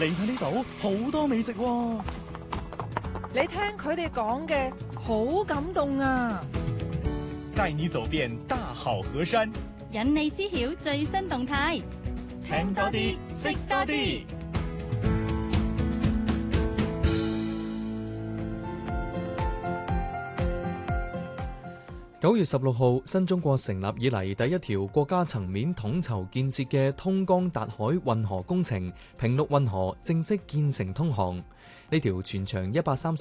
你睇呢度好多美食喎。 你聽佢哋講嘅好感動啊！ 帶你走遍大好河山， 引你知曉最新動態， 聽多啲，識多啲。 9月16號，新中國成立以嚟第一條國家層面統籌建設嘅通江達海運河工程平陸運河正式建成通航。呢條全長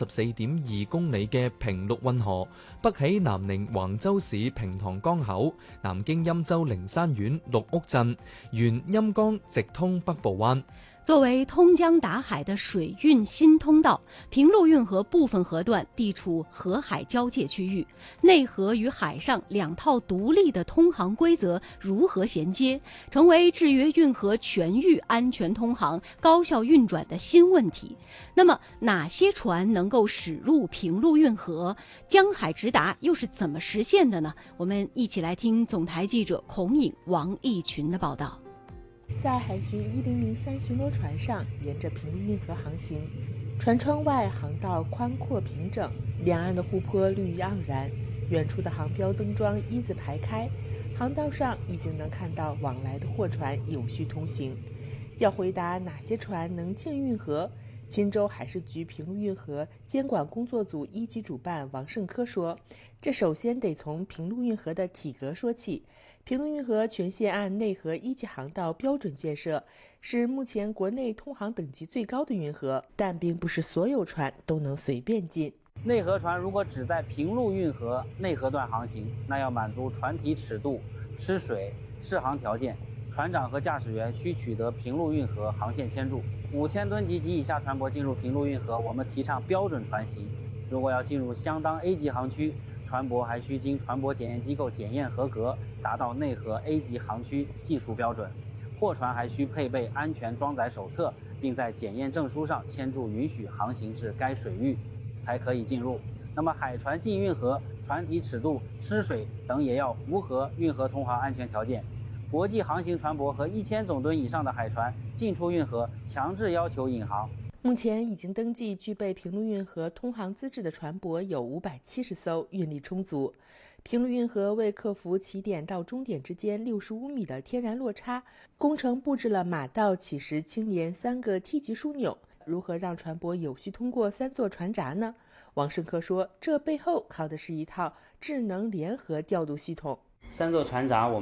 134.2公里嘅平陸運河，北起南寧橫州市平塘江口，南經欽州靈山縣綠屋鎮，沿欽江直通北部灣。 作為通江達海的水運新通道，平陸運河部分河段地處河海交界區域，內河與海上兩套獨立的通航規則如何銜接，成為制約運河全域安全通航、高效運轉的新問題。那麼哪些船能夠駛入平陸運河？江海直達又是怎麼實現的呢？我們一起來聽總台記者孔穎、王義群的報道。 在海巡1003巡邏船上，沿着平陸運河航行，船窗外航道寬闊平整，兩岸的湖泊綠意盎然，遠處的航標燈樁一字排開，航道上已經能看到往來的貨船有序通行。要回答哪些船能進運河，青州海事局平陸運河監管工作組一級主辦王勝科說，這首先得從平陸運河的體格說起。平陸運河全線按內河一級航道標準建設，是目前國內通航等級最高的運河，但並不是所有船都能隨便進。 內河船如果只在平陸運河內河段航行，那要滿足船體尺度、吃水、適航條件，船長和駕駛員需取得平陸運河航線簽注。5000噸級及以下船舶進入平陸運河，我們提倡標準船型。如果要進入相當 A 級航區，船舶還需經船舶檢驗機構檢驗合格，達到內河 A 級航區技術標準。貨船還需配備安全裝載手冊，並在檢驗證書上簽注允許航行至該水域，才可以進入。那麼海船進運河，船體尺度、吃水等也要符合運河通航安全條件。國際航行船舶和1000總噸以上的海船進出運河，強制要求引航。 目前已經登記具備平陸運河通航資質的船舶有570艘，運力充足。平陸運河為克服起點到終點之間65米的天然落差，工程布置了馬道、起石、青連3個 T 級樞紐。如何讓船舶有序通過3座船閘呢？王勝科說，這背後靠的是一套智能聯合調度系統。 3座船閘我們